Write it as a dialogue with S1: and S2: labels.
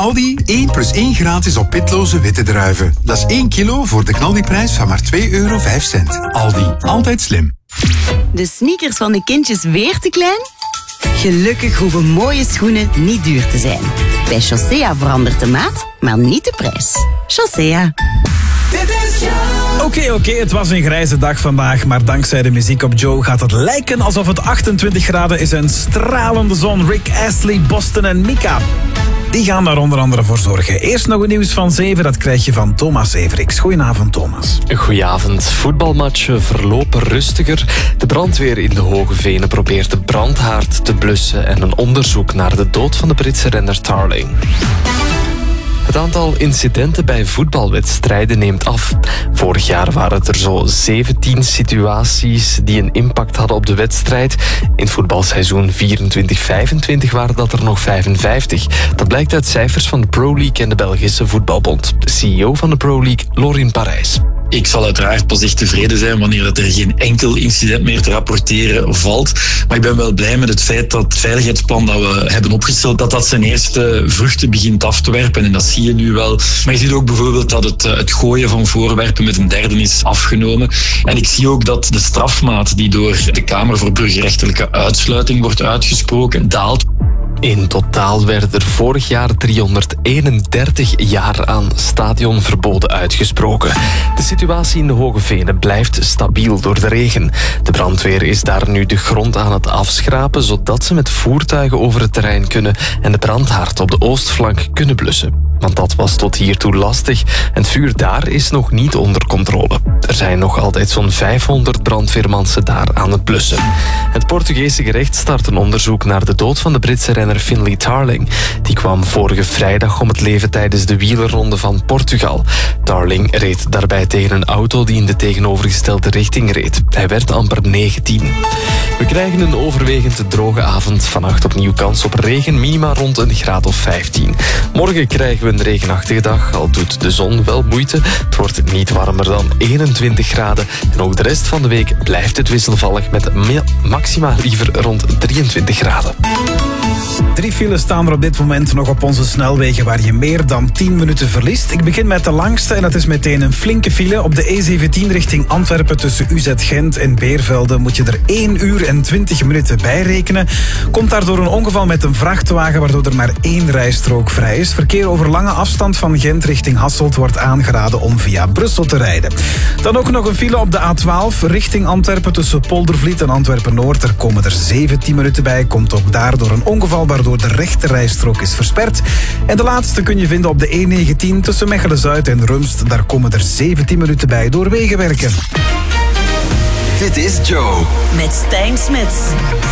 S1: Aldi 1 + 1 gratis op pitloze witte druiven. Dat is 1 kilo voor de knaldiprijs van maar €2,05. Aldi, altijd slim.
S2: De sneakers van de kindjes weer te klein? Gelukkig hoeven mooie schoenen niet duur te zijn. Bij Chaussea verandert de maat, maar niet de prijs. Chaussea.
S3: Oké, het was een grijze dag vandaag, maar dankzij de muziek op Joe gaat het lijken alsof het 28 graden is en stralende zon. Rick Astley, Boston en Mika. Die gaan daar onder andere voor zorgen. Eerst nog een nieuws van 7, dat krijg je van Thomas Everiks. Goedenavond, Thomas.
S4: Goedenavond. Voetbalmatchen verlopen rustiger. De brandweer in de Hoge Venen probeert de brandhaard te blussen en een onderzoek naar de dood van de Britse renner Tarling. Het aantal incidenten bij voetbalwedstrijden neemt af. Vorig jaar waren het er zo 17 situaties die een impact hadden op de wedstrijd. In het voetbalseizoen 24-25 waren dat er nog 55. Dat blijkt uit cijfers van de Pro League en de Belgische Voetbalbond. De CEO van de Pro League, Lorin Parijs.
S5: Ik zal uiteraard pas echt tevreden zijn wanneer er geen enkel incident meer te rapporteren valt. Maar ik ben wel blij met het feit dat het veiligheidsplan dat we hebben opgesteld, dat zijn eerste vruchten begint af te werpen. En dat zie je nu wel. Maar je ziet ook bijvoorbeeld dat het gooien van voorwerpen met een derde is afgenomen. En ik zie ook dat de strafmaat die door de Kamer voor Burgerrechtelijke Uitsluiting wordt uitgesproken, daalt.
S4: In totaal werden er vorig jaar 331 jaar aan stadionverboden uitgesproken. De situatie in de Hoge Venen blijft stabiel door de regen. De brandweer is daar nu de grond aan het afschrapen, zodat ze met voertuigen over het terrein kunnen en de brandhaard op de oostflank kunnen blussen. Want dat was tot hiertoe lastig en het vuur daar is nog niet onder controle. Er zijn nog altijd zo'n 500 brandweermansen daar aan het blussen. Het Portugese gerecht start een onderzoek naar de dood van de Britse renner Finlay Tarling. Die kwam vorige vrijdag om het leven tijdens de wielerronde van Portugal. Tarling reed daarbij tegen een auto die in de tegenovergestelde richting reed. Hij werd amper 19. We krijgen een overwegend droge avond. Vannacht opnieuw kans op regen, minima rond een graad of 15. Morgen krijgen we een regenachtige dag, al doet de zon wel moeite. Het wordt niet warmer dan 21 graden. En ook de rest van de week blijft het wisselvallig met maxima liever rond 23 graden.
S3: 3 files staan er op dit moment nog op onze snelwegen waar je meer dan 10 minuten verliest. Ik begin met de langste en dat is meteen een flinke file. Op de E17 richting Antwerpen tussen UZ Gent en Beervelde moet je er 1 uur en 20 minuten bij rekenen. Komt daardoor een ongeval met een vrachtwagen waardoor er maar 1 rijstrook vrij is. Verkeer over lange afstand van Gent richting Hasselt wordt aangeraden om via Brussel te rijden. Dan ook nog een file op de A12 richting Antwerpen tussen Poldervliet en Antwerpen-Noord. Er komen er 17 minuten bij. Komt ook daardoor een ongeval waardoor de rechte rijstrook is versperd. En de laatste kun je vinden op de E19 tussen Mechelen-Zuid en Rumst. Daar komen er 17 minuten bij door wegenwerken.
S6: Dit is Joe.
S2: Met Stijn Smits.